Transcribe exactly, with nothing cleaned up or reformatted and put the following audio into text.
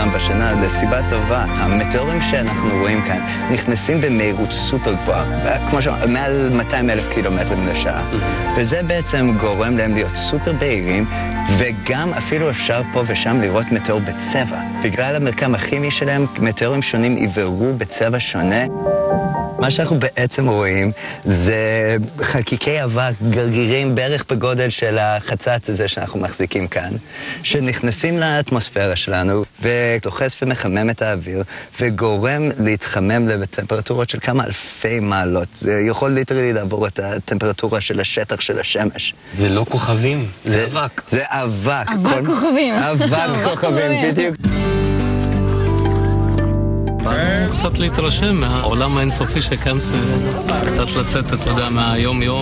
פעם בשנה, לסיבה טובה. המטאורים שאנחנו רואים כאן נכנסים במהירות סופר גבוהה, כמו שאומרים, מעל מאתיים אלף קילומטרים לשעה. וזה בעצם גורם להם להיות סופר בהירים, וגם אפילו אפשר פה ושם לראות מטאור בצבע. בגלל המרקם הכימי שלהם, מטאורים שונים עיוורו בצבע שונה. מה שאנחנו בעצם רואים זה חלקיקי אבק, גרגירים בערך בגודל של החצץ הזה שאנחנו מחזיקים כאן, שנכנסים לאטמוספירה שלנו ולוחס ומחמם את האוויר וגורם להתחמם לטמפרטורות של כמה אלפי מעלות. זה יכול ליטרלי לעבור את הטמפרטורה של השטח של השמש. זה לא כוכבים, זה אבק. זה אבק. אבק כוכבים. אבק כוכבים, בדיוק. קצת להתרשם מהעולם האינסופי שקיים סביבנו. קצת לצאת, אתה יודע, מהיום-יום.